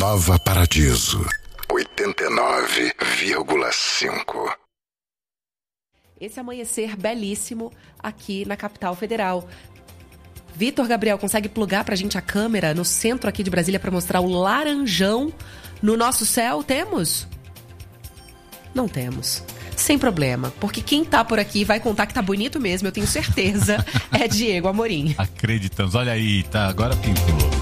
Nova Paradiso, 89,5. Esse amanhecer belíssimo aqui na capital federal. Vitor Gabriel, consegue plugar pra gente a câmera no centro aqui de Brasília para mostrar o laranjão no nosso céu? Temos? Não temos. Sem problema, porque quem tá por aqui vai contar que tá bonito mesmo, eu tenho certeza, é Diego Amorim. Acreditamos. Olha aí, tá, agora pintou.